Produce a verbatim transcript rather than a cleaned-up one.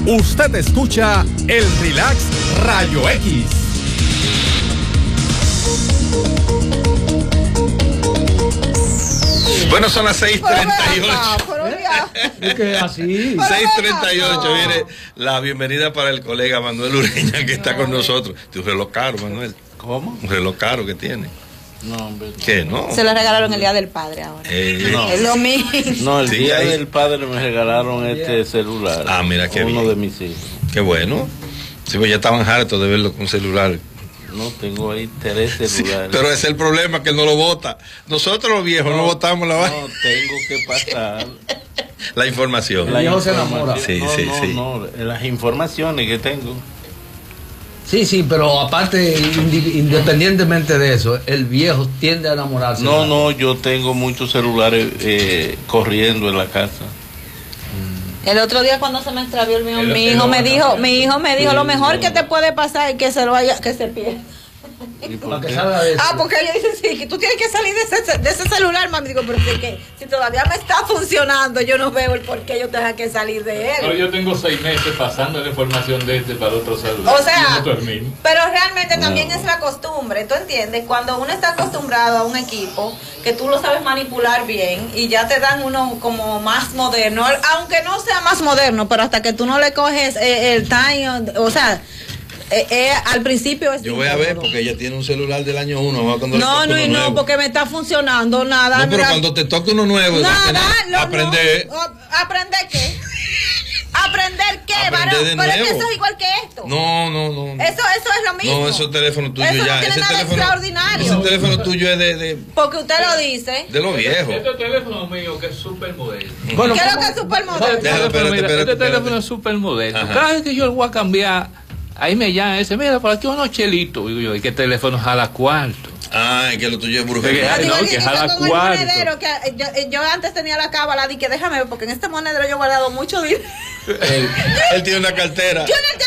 Usted escucha el Relax Rayo X. Bueno, son las seis treinta y ocho. Es que así. seis treinta y ocho, mire, la bienvenida para el colega Manuel Ureña, que está con nosotros. Tiene un reloj caro, Manuel. ¿Cómo? Un reloj caro que tiene. No, hombre. No. ¿Qué, no? Se lo regalaron el Día del Padre ahora. Eh, No. Es lo mismo. No, el Sí, día ahí. del padre me regalaron este celular. Ah, mira qué Uno bien. de mis hijos. Qué bueno. Sí, pues ya estaban hartos de verlo con celular. No, tengo ahí tres Sí, celulares. pero ese es el problema, que él no lo vota. Nosotros los viejos no, No, votamos la vaina. No, tengo que pasar. La información. La viejo se información. enamora. Sí, no, sí, no, sí. no, las informaciones que tengo. Sí, sí, pero aparte, indi- independientemente de eso, el viejo tiende a enamorarse. No, no, yo tengo muchos celulares eh, corriendo en la casa. El otro día cuando se me extravió el mío, El- mi el hijo me otro dijo, también. mi hijo me dijo, Sí, lo mejor no. que te puede pasar es que se lo vaya, que se pierda. ¿Y por Para que qué? salga de eso. Ah, porque ella dice, sí, que tú tienes que salir de ese, de ese celular, mami. Digo, pero es que si todavía me está funcionando, yo no veo el por qué yo tenga que salir de Pero él. yo tengo seis meses pasando la información de este para otro celular. O sea, Yo no termino. pero realmente también es la costumbre, ¿tú entiendes? Cuando uno está acostumbrado a un equipo, que tú lo sabes manipular bien y ya te dan uno como más moderno, aunque no sea más moderno, pero hasta que tú no le coges eh, el time, o sea, eh, eh, al principio es Yo voy a ver, incómodo. porque ella tiene un celular del año uno. Vamos a cuando le No, toque no, uno y no, nuevo. porque me está funcionando nada. No, pero mira. cuando te toque uno nuevo, Nada, no, aprender. no. O- ¿Aprender qué? ¿Aprender qué, Aprender varón? de Pero es que nuevo. eso es igual que esto. No, no, no. Eso, eso es lo mismo. No, esos teléfonos tuyos Eso ya. no tiene ese nada teléfono, extraordinario. ese teléfono tuyo es de, de, Porque usted lo dice. de los viejos. Este teléfono mío que es súper moderno. Bueno, ¿Qué es lo ¿cómo? que es supermoderno? Déjame, espérate, Mira, espérate, este espérate. teléfono es súper moderno. Ajá. Cada vez que yo lo voy a cambiar, ahí me llama ese, mira, por aquí unos chelitos. Digo yo, ¿y qué teléfono jala cuarto? Ay, que lo tuyo es Oye, brujería. ay, Digo, no, que- que que jala con el cuarto. monedero, que eh, yo, eh, yo antes tenía la cábala, di que déjame ver, porque en este monedero yo he guardado mucho dinero. Él, él tiene una cartera. Yo no